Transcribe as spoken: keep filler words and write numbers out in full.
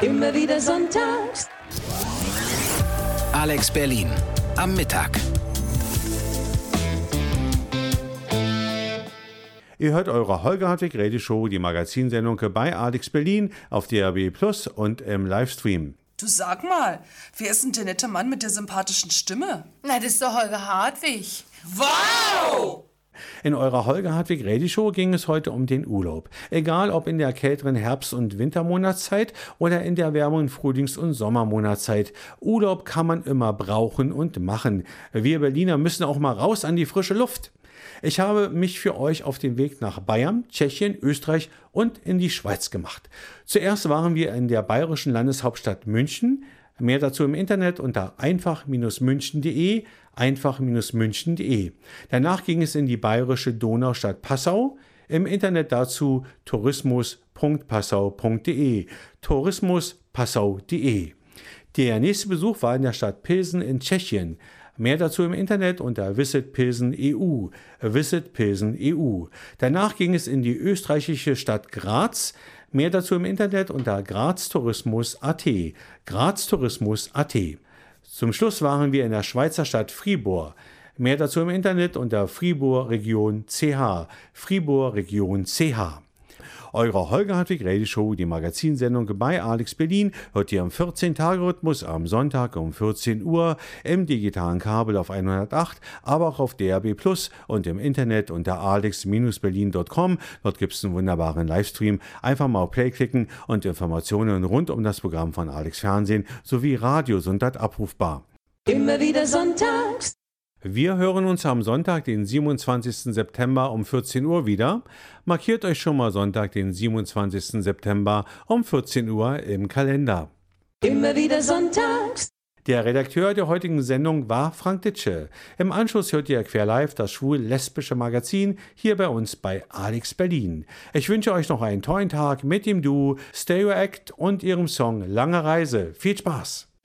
Immer wieder sonntags. Alex Berlin am Mittag. Ihr hört eure Holger Hartwig Radioshow, die Magazinsendung bei Alex Berlin auf D A B Plus und im Livestream. Du sag mal, wer ist denn der nette Mann mit der sympathischen Stimme? Na, das ist doch Holger Hartwig. Wow! In eurer Holger Hartwig Radioshow ging es heute um den Urlaub. Egal ob in der kälteren Herbst- und Wintermonatszeit oder in der wärmeren Frühlings- und Sommermonatszeit. Urlaub kann man immer brauchen und machen. Wir Berliner müssen auch mal raus an die frische Luft. Ich habe mich für euch auf den Weg nach Bayern, Tschechien, Österreich und in die Schweiz gemacht. Zuerst waren wir in der bayerischen Landeshauptstadt München. Mehr dazu im Internet unter einfach münchen punkt de, einfach münchen punkt de. Danach ging es in die bayerische Donaustadt Passau. Im Internet dazu tourismus punkt passau punkt de, tourismus passau punkt de. Der nächste Besuch war in der Stadt Pilsen in Tschechien. Mehr dazu im Internet unter Visit Pilsen E U, Visit Pilsen E U. Danach ging es in die österreichische Stadt Graz. Mehr dazu im Internet unter graztourismus punkt at, graztourismus punkt at. Zum Schluss waren wir in der Schweizer Stadt Fribourg. Mehr dazu im Internet unter Fribourg Region C H, Fribourg Region C H. Eure Holger Hartwig Radioshow, die Magazinsendung bei Alex Berlin, hört ihr im vierzehn-Tage-Rhythmus am Sonntag um vierzehn Uhr im digitalen Kabel auf hundertacht, aber auch auf D A B Plus und im Internet unter alex berlin punkt com. Dort gibt es einen wunderbaren Livestream. Einfach mal auf Play klicken und Informationen rund um das Programm von Alex Fernsehen sowie Radio sind dort abrufbar. Immer wieder sonntags. Wir hören uns am Sonntag, den siebenundzwanzigsten September um vierzehn Uhr wieder. Markiert euch schon mal Sonntag, den siebenundzwanzigsten September um vierzehn Uhr im Kalender. Immer wieder sonntags. Der Redakteur der heutigen Sendung war Frank Ditsche. Im Anschluss hört ihr Quer Live, das schwul-lesbische Magazin, hier bei uns bei Alex Berlin. Ich wünsche euch noch einen tollen Tag mit dem Duo Stereo Act und ihrem Song Lange Reise. Viel Spaß!